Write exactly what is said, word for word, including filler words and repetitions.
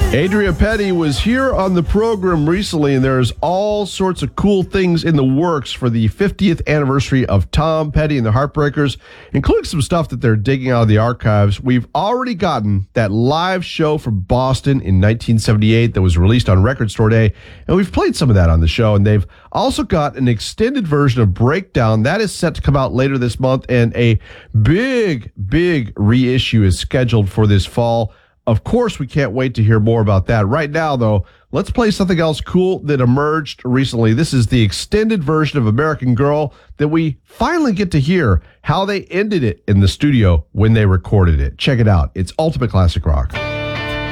Adria Petty was here on the program recently, and there's all sorts of cool things in the works for the fiftieth anniversary of Tom Petty and the Heartbreakers, including some stuff that they're digging out of the archives. We've already gotten that live show from Boston in nineteen seventy-eight that was released on Record Store Day, and we've played some of that on the show, and they've also got an extended version of Breakdown that is set to come out later this month, and a big, big reissue is scheduled for this fall. Of course, we can't wait to hear more about that. Right now, though, let's play something else cool that emerged recently. This is the extended version of American Girl that we finally get to hear how they ended it in the studio when they recorded it. Check it out. It's Ultimate Classic Rock.